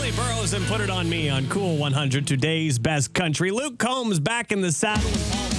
Billy Burrows and Put It On Me on Cool 100, today's best country. Luke Combs back in the saddle with Paul